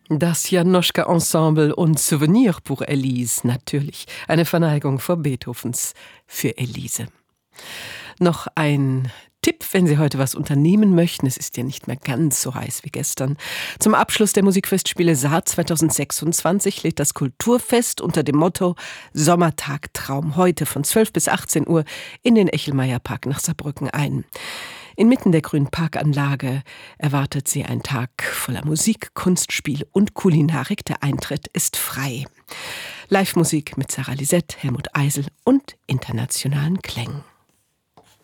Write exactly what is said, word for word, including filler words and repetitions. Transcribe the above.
Das Janoschka-Ensemble und Souvenir pour Elise, natürlich. Eine Verneigung vor Beethovens für Elise. Noch ein Tipp, wenn Sie heute was unternehmen möchten. Es ist ja nicht mehr ganz so heiß wie gestern. Zum Abschluss der Musikfestspiele Saar zweitausendsechsundzwanzig lädt das Kulturfest unter dem Motto Sommertag Traum heute von zwölf bis achtzehn Uhr in den Echelmeierpark nach Saarbrücken ein. Inmitten der grünen Parkanlage erwartet Sie ein Tag voller Musik, Kunstspiel und Kulinarik. Der Eintritt ist frei. Live-Musik mit Sarah Lisette, Helmut Eisel und internationalen Klängen.